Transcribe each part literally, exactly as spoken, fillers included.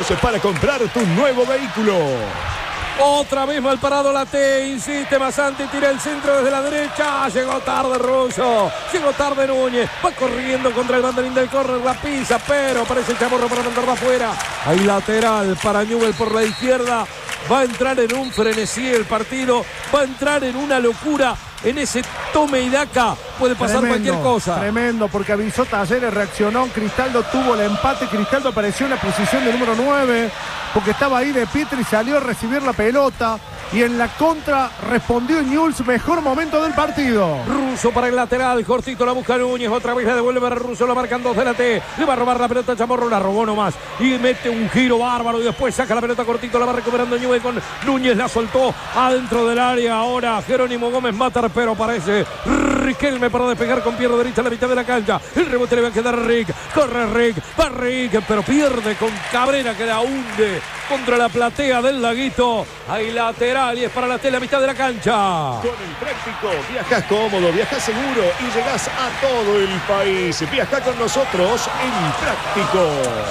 beneficios para comprar tu nuevo vehículo. Otra vez mal parado la T, insiste Masanti, tira el centro desde la derecha, llegó tarde Russo, llegó tarde Núñez, va corriendo contra el banderín del córner, la pisa, pero aparece el Chamorro para mandarla afuera. Hay lateral para Newell por la izquierda, va a entrar en un frenesí el partido, va a entrar en una locura. En ese tome y daca puede pasar tremendo, cualquier cosa. Tremendo, porque avisó Talleres, reaccionó, Cristaldo tuvo el empate, Cristaldo apareció en la posición de número nueve, porque estaba ahí de Pietri, salió a recibir la pelota, y en la contra respondió Newell's, mejor momento del partido. Russo para el lateral, cortito la busca Núñez, otra vez la devuelve para Russo, lo marcan dos de la T, le va a robar la pelota a Chamorro, la robó nomás, y mete un giro bárbaro, y después saca la pelota cortito, la va recuperando Newell con Núñez, la soltó adentro del área, ahora Jerónimo Gómez Matar, pero aparece Riquelme para despegar con pierna derecha a la mitad de la cancha. El rebote le va a quedar a Rick. Corre Rick, va Rick, pero pierde con Cabrera que la hunde contra la platea del Laguito. Hay lateral y es para la tela, mitad de la cancha. Con el Práctico viajas cómodo, viajas seguro y llegás a todo el país. Viaja con nosotros en Práctico.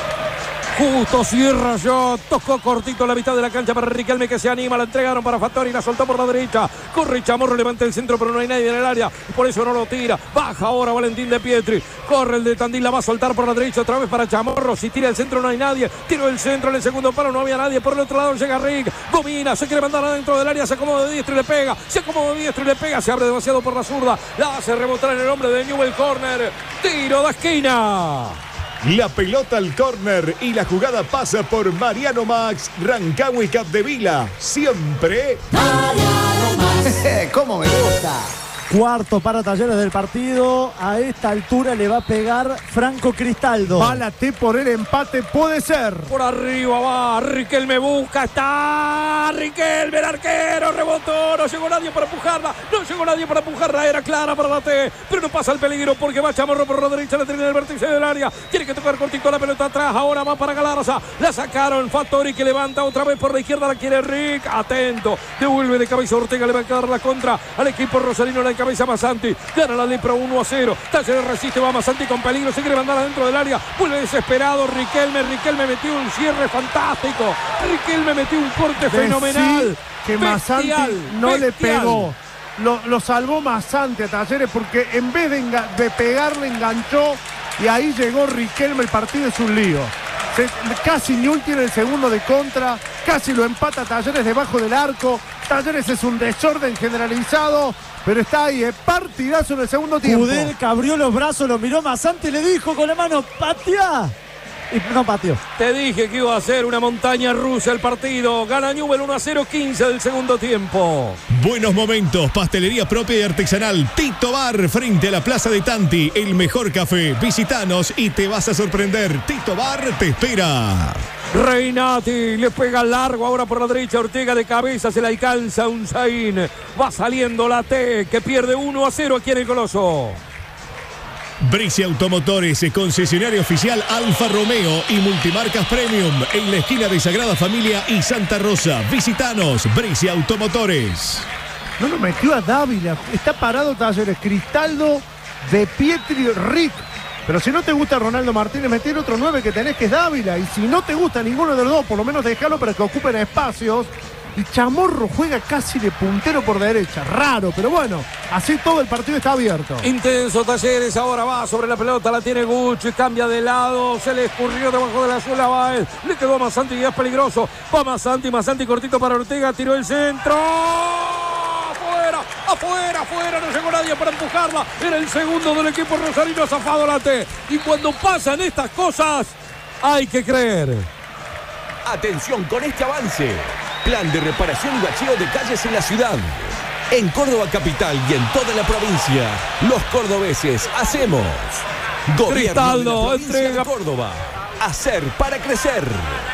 Justo cierra ya, tocó cortito la mitad de la cancha para Riquelme que se anima, la entregaron para Fattori, la soltó por la derecha, corre Chamorro, levanta el centro pero no hay nadie en el área, por eso no lo tira, baja ahora Valentín de Pietri, corre el de Tandil, la va a soltar por la derecha otra vez para Chamorro, si tira el centro no hay nadie, tiró el centro en el segundo palo, no había nadie, por el otro lado llega Rick, domina, se quiere mandar adentro del área, se acomoda de diestro y le pega, se acomoda de diestro y le pega, se abre demasiado por la zurda, la hace rebotar en el hombre de Newell, corner, tiro de esquina. La pelota al córner y la jugada pasa por Mariano Max, Rancagua y Capdevila. Siempre Mariano Max. ¿Cómo me gusta? Cuarto para Talleres del partido. A esta altura le va a pegar Franco Cristaldo. Va la T por el empate, puede ser. Por arriba va, Riquelme busca, está Riquelme, el arquero, rebotó, no llegó nadie para empujarla, no llegó nadie para empujarla, era clara para la T, pero no pasa el peligro porque va Chamorro por la derecha, la termina el vértice del área, tiene que tocar cortito la pelota atrás, ahora va para Galarza, la sacaron, Fattori que levanta otra vez por la izquierda, la quiere Rick, atento, devuelve de cabeza Ortega, le va a quedar la contra al equipo rosarino, la cabeza Masanti, gana la Lepra uno a cero, Talleres resiste, va Masanti con peligro, se quiere mandar adentro del área, vuelve desesperado Riquelme, Riquelme metió un cierre fantástico, Riquelme metió un corte Decí fenomenal, que Masanti no bestial. le pegó, lo, lo salvó Masanti a Talleres porque en vez de, de pegarle enganchó y ahí llegó Riquelme, el partido es un lío. Se, casi Newell tiene el segundo de contra, casi lo empata Talleres debajo del arco, Talleres es un desorden generalizado, pero está ahí, eh, partidazo en el segundo tiempo. Kudelka abrió los brazos, lo miró Masanti, le dijo con la mano, patea. Y no pateó. Te dije que iba a ser una montaña rusa el partido. Gana Newell uno a cero, quince del segundo tiempo. Buenos momentos, pastelería propia y artesanal Tito Bar frente a la Plaza de Tanti, el mejor café. Visítanos y te vas a sorprender. Tito Bar te espera. Reinati le pega largo ahora por la derecha, Ortega de cabeza, se le alcanza un Zain. Va saliendo la T que pierde uno a cero aquí en el Coloso. Bricia Automotores, concesionario oficial Alfa Romeo y Multimarcas Premium en la esquina de Sagrada Familia y Santa Rosa. Visítanos, Bricia Automotores. No lo metió a Dávila, está parado Talleres, Cristaldo, De Pietri, Rick. Pero si no te gusta Ronaldo Martínez, meter otro nueve que tenés que es Dávila. Y si no te gusta ninguno de los dos, por lo menos déjalo para que ocupen espacios. Y Chamorro juega casi de puntero por derecha. Raro, pero bueno, así todo el partido está abierto. Intenso Talleres, ahora va sobre la pelota, la tiene Gucci, cambia de lado, se le escurrió debajo de la suela, va él. Le quedó a Masanti y es peligroso. Va Masanti, Masanti cortito para Ortega, tiró el centro. Afuera, afuera, afuera, no llegó nadie para empujarla. Era el segundo del equipo rosarino, zafado la T. Y cuando pasan estas cosas, hay que creer. Atención con este avance. Plan de reparación y bacheo de calles en la ciudad. En Córdoba capital y en toda la provincia, los cordobeses hacemos. Gobierno Cristaldo, de la provincia entrega. de Córdoba. Hacer para crecer.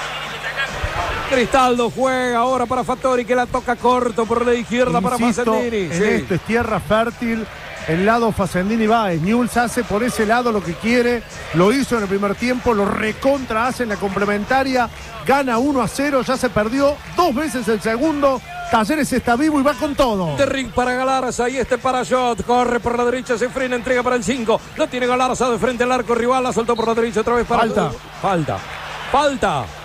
Cristaldo juega ahora para Fattori que la toca corto por la izquierda. Insisto, para Facendini. en Sí. esto es tierra fértil. El lado Facendini va, Newell's hace por ese lado lo que quiere, lo hizo en el primer tiempo, lo recontra hace en la complementaria, gana uno a cero, ya se perdió dos veces el segundo, Talleres está vivo y va con todo. De Rick para Galarza y este para Shot, corre por la derecha, se frena, entrega para el cinco, lo tiene Galarza de frente al arco rival, la soltó por la derecha otra vez para... Falta. Falta, falta.